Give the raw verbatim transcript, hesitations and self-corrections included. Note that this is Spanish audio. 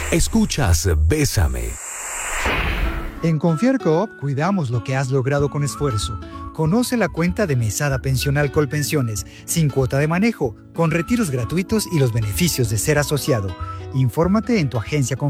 Escuchas Bésame. En Confiar Coop cuidamos lo que has logrado con esfuerzo. Conoce la cuenta de Mesada Pensional Colpensiones, sin cuota de manejo, con retiros gratuitos y los beneficios de ser asociado. Infórmate en tu agencia con